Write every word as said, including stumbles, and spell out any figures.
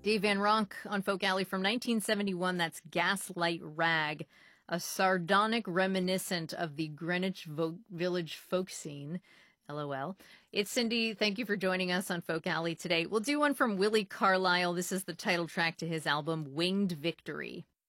Dave Van Ronk on Folk Alley from nineteen seventy-one. That's Gaslight Rag, a sardonic reminiscent of the Greenwich Vo- Village folk scene. LOL. It's Cindy. Thank you for joining us on Folk Alley today. We'll do one from Willie Carlisle. This is the title track to his album, Winged Victory.